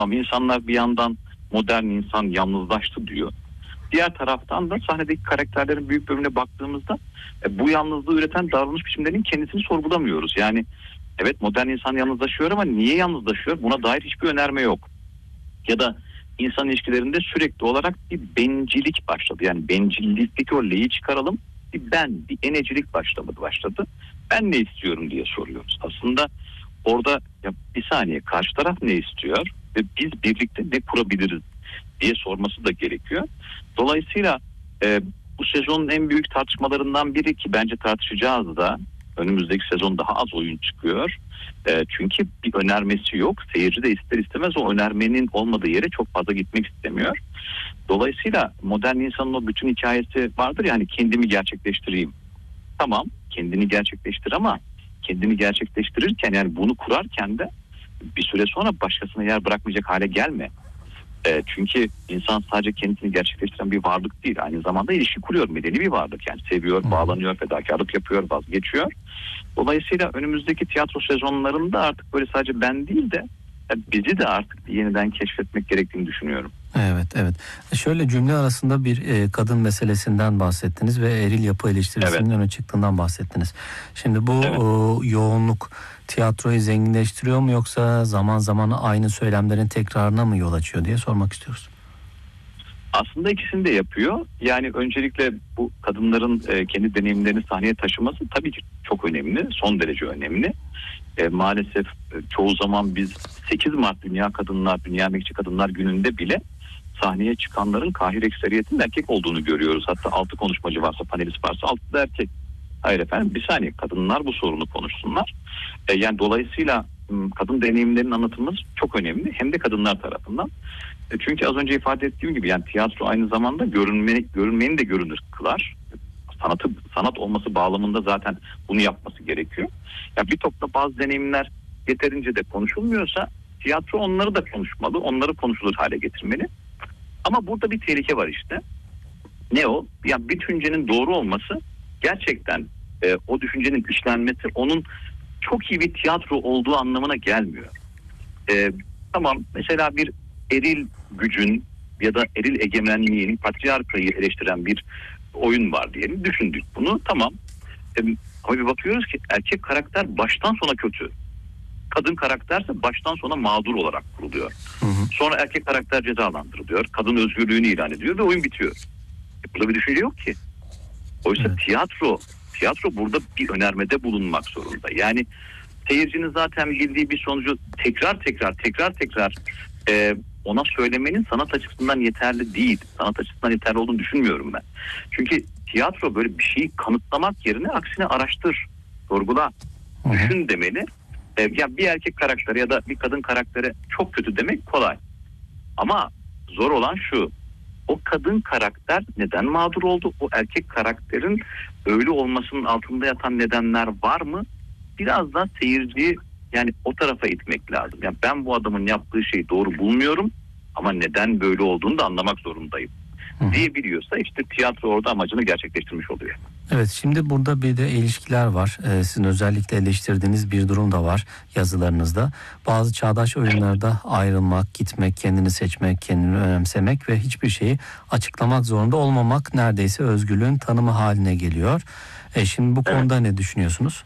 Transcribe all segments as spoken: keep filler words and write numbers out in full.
Ama insanlar bir yandan modern insan yalnızlaştı diyor. Diğer taraftan da sahnedeki karakterlerin büyük bölümüne baktığımızda e, bu yalnızlığı üreten davranış biçimlerinin kendisini sorgulamıyoruz. Yani evet, modern insan yalnızlaşıyor ama niye yalnızlaşıyor? Buna dair hiçbir önerme yok. Ya da insan ilişkilerinde sürekli olarak bir bencillik başladı. Yani bencillikteki o L'yi çıkaralım. Bir ben, bir enecilik başladı. başladı. Ben ne istiyorum diye soruyoruz. Aslında orada ya bir saniye, karşı taraf ne istiyor ve biz birlikte ne kurabiliriz diye sorması da gerekiyor. Dolayısıyla e, bu sezonun en büyük tartışmalarından biri, ki bence tartışacağız da, önümüzdeki sezon daha az oyun çıkıyor. E, çünkü bir önermesi yok. Seyirci de ister istemez o önermenin olmadığı yere çok fazla gitmek istemiyor. Dolayısıyla modern insanın o bütün hikayesi vardır ya, hani kendimi gerçekleştireyim. Tamam, kendini gerçekleştir ama kendini gerçekleştirirken, yani bunu kurarken de bir süre sonra başkasına yer bırakmayacak hale gelme. E, çünkü insan sadece kendisini gerçekleştiren bir varlık değil. Aynı zamanda ilişki kuruyor, medeni bir varlık. Yani seviyor, bağlanıyor, fedakarlık yapıyor, vazgeçiyor. Dolayısıyla önümüzdeki tiyatro sezonlarında artık böyle sadece ben değil de bizi de artık yeniden keşfetmek gerektiğini düşünüyorum. Evet, evet. Şöyle cümle arasında bir e, kadın meselesinden bahsettiniz ve eril yapı eleştirisinin evet. öne çıktığından bahsettiniz. Şimdi bu evet. o, yoğunluk tiyatroyu zenginleştiriyor mu, yoksa zaman zaman aynı söylemlerin tekrarına mı yol açıyor diye sormak istiyoruz. Aslında ikisini de yapıyor. Yani öncelikle bu kadınların e, kendi deneyimlerini sahneye taşıması tabii ki çok önemli, son derece önemli. E, maalesef e, çoğu zaman biz sekiz Mart Dünya Kadınlar, Dünya Emekçi Kadınlar Günü'nde bile sahneye çıkanların kahir ekseriyetinin erkek olduğunu görüyoruz. Hatta altı konuşmacı varsa, panelist varsa altı da erkek. Hayır efendim, bir saniye, kadınlar bu sorunu konuşsunlar. E, yani dolayısıyla kadın deneyimlerinin anlatılması çok önemli. Hem de kadınlar tarafından. E, çünkü az önce ifade ettiğim gibi yani tiyatro aynı zamanda görünme, görünmeni de görünür kılar. Sanatı, sanat olması bağlamında zaten bunu yapması gerekiyor. Ya bir topla bazı deneyimler yeterince de konuşulmuyorsa tiyatro onları da konuşmalı, onları konuşulur hale getirmeli. Ama burada bir tehlike var işte. Ne o? Ya bir düşüncenin doğru olması gerçekten e, o düşüncenin işlenmesi onun çok iyi bir tiyatro olduğu anlamına gelmiyor. E, tamam, mesela bir eril gücün ya da eril egemenliğin, patriarkayı eleştiren bir oyun var diyelim. Düşündük bunu, tamam. E, ama bir bakıyoruz ki erkek karakter baştan sona kötü. Kadın karakterse baştan sona mağdur olarak kuruluyor. Hı hı. Sonra erkek karakter cezalandırılıyor. Kadın özgürlüğünü ilan ediyor ve oyun bitiyor. E, burada bir düşünce yok ki. Oysa evet. tiyatro, tiyatro burada bir önermede bulunmak zorunda. Yani seyircinin zaten bildiği bir sonucu tekrar tekrar tekrar tekrar e, ona söylemenin sanat açısından yeterli değil. Sanat açısından yeterli olduğunu düşünmüyorum ben. Çünkü tiyatro böyle bir şeyi kanıtlamak yerine aksine araştır, sorgula, Hı-hı. düşün demeli. E, ya bir erkek karakteri ya da bir kadın karakteri çok kötü demek kolay. Ama zor olan şu: o kadın karakter neden mağdur oldu? O erkek karakterin öyle olmasının altında yatan nedenler var mı? Biraz da seyirciyi yani o tarafa itmek lazım. Yani ben bu adamın yaptığı şeyi doğru bulmuyorum ama neden böyle olduğunu da anlamak zorundayım Hı-hı. diyebiliyorsa işte tiyatro orada amacını gerçekleştirmiş oluyor. Evet, şimdi burada bir de ilişkiler var. Ee, sizin özellikle eleştirdiğiniz bir durum da var yazılarınızda. Bazı çağdaş oyunlarda ayrılmak, gitmek, kendini seçmek, kendini önemsemek ve hiçbir şeyi açıklamak zorunda olmamak neredeyse özgürlüğün tanımı haline geliyor. E şimdi bu konuda evet. ne düşünüyorsunuz?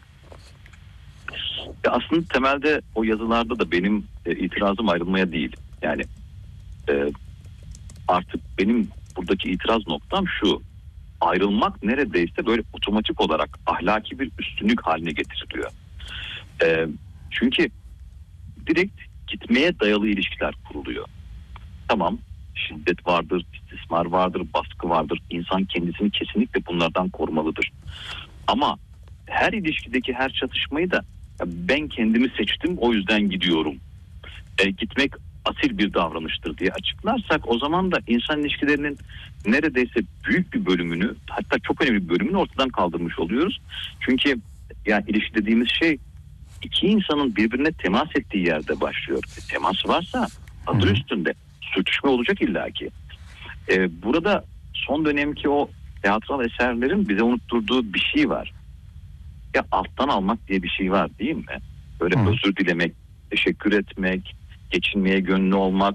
Ya aslında temelde o yazılarda da benim e, itirazım ayrılmaya değil. Yani e, artık benim buradaki itiraz noktam şu: ayrılmak neredeyse böyle otomatik olarak ahlaki bir üstünlük haline getiriliyor. E, çünkü direkt gitmeye dayalı ilişkiler kuruluyor. Tamam, şiddet vardır, istismar vardır, baskı vardır. İnsan kendisini kesinlikle bunlardan korumalıdır. Ama her ilişkideki her çatışmayı da ben kendimi seçtim o yüzden gidiyorum, E, gitmek asil bir davranıştır diye açıklarsak o zaman da insan ilişkilerinin neredeyse büyük bir bölümünü, hatta çok önemli bir bölümünü ortadan kaldırmış oluyoruz. Çünkü yani ilişki dediğimiz şey iki insanın birbirine temas ettiği yerde başlıyor. E, temas varsa adı üstünde sürtüşme olacak illaki. E, burada son dönemki o teatral eserlerin bize unutturduğu bir şey var. Ya alttan almak diye bir şey var değil mi? Böyle Hı. özür dilemek, teşekkür etmek, geçinmeye gönüllü olmak,